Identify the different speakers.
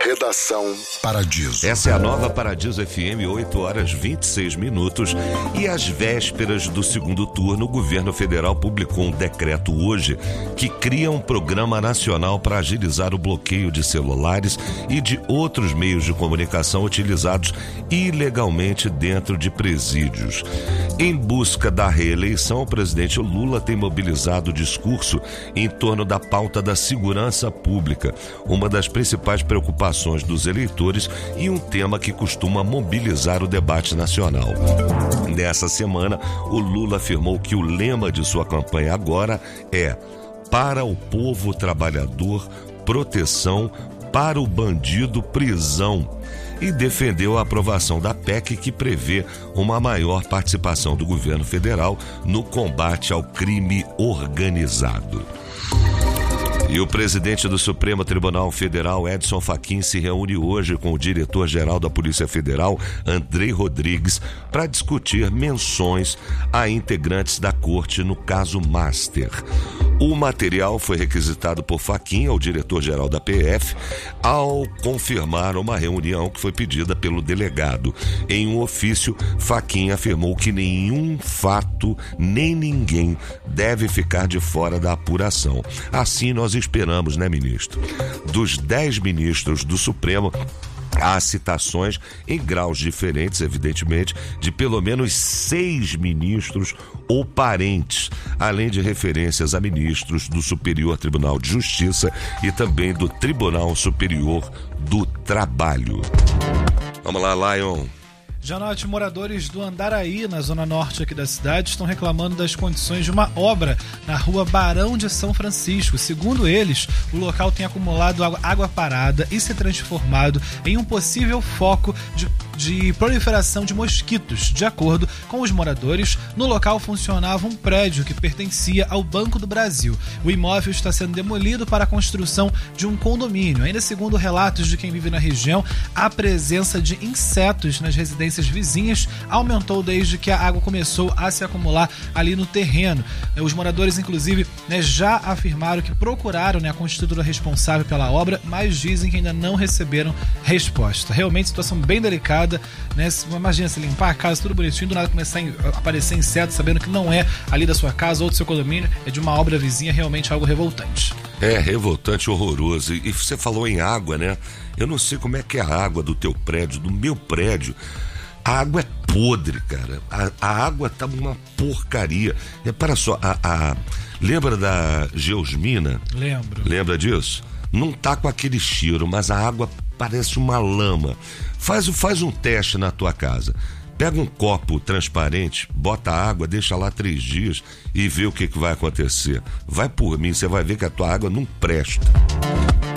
Speaker 1: Redação Paradiso.
Speaker 2: Essa é a nova Paradiso FM, 8h26. E às vésperas do segundo turno, o governo federal publicou um decreto hoje que cria um programa nacional para agilizar o bloqueio de celulares e de outros meios de comunicação utilizados ilegalmente dentro de presídios. Em busca da reeleição, o presidente Lula tem mobilizado o discurso em torno da pauta da segurança pública, uma das principais preocupações dos eleitores e um tema que costuma mobilizar o debate nacional. Nessa semana, o Lula afirmou que o lema de sua campanha agora é: para o povo trabalhador, proteção, para o bandido, prisão. E defendeu a aprovação da PEC que prevê uma maior participação do governo federal no combate ao crime organizado. E o presidente do Supremo Tribunal Federal, Edson Fachin, se reúne hoje com o diretor-geral da Polícia Federal, Andrei Rodrigues, para discutir menções a integrantes da corte no caso Master. O material foi requisitado por Fachin ao diretor-geral da PF ao confirmar uma reunião que foi pedida pelo delegado. Em um ofício, Fachin afirmou que nenhum fato nem ninguém deve ficar de fora da apuração. Assim nós esperamos, né, ministro? Dos 10 ministros do Supremo, há citações em graus diferentes, evidentemente, de pelo menos 6 ministros ou parentes, além de referências a ministros do Superior Tribunal de Justiça e também do Tribunal Superior do Trabalho. Vamos lá, Lion.
Speaker 3: Janote, moradores do Andaraí, na zona norte aqui da cidade, estão reclamando das condições de uma obra na rua Barão de São Francisco. Segundo eles, o local tem acumulado água parada e se transformado em um possível foco de proliferação de mosquitos. De acordo com os moradores, no local funcionava um prédio que pertencia ao Banco do Brasil. O imóvel está sendo demolido para a construção de um condomínio. Ainda segundo relatos de quem vive na região, a presença de insetos nas residências vizinhas aumentou desde que a água começou a se acumular ali no terreno. Os moradores, inclusive, já afirmaram que procuraram a construtora responsável pela obra, mas dizem que ainda não receberam resposta. Realmente, situação bem delicada, né? Imagina se limpar a casa tudo bonitinho, do nada começar a aparecer insetos, sabendo que não é ali da sua casa ou do seu condomínio, é de uma obra vizinha, realmente algo revoltante.
Speaker 2: É, revoltante, horroroso. E você falou em água, né? Eu não sei como é que é a água do teu prédio, do meu prédio. A água é podre, cara. A água tá uma porcaria. Repara só, lembra da Geosmina?
Speaker 3: Lembro.
Speaker 2: Lembra disso? Não tá com aquele cheiro, mas a água parece uma lama. Faz um teste na tua casa. Pega um copo transparente, bota água, deixa lá 3 dias e vê o que vai acontecer. Vai por mim, você vai ver que a tua água não presta.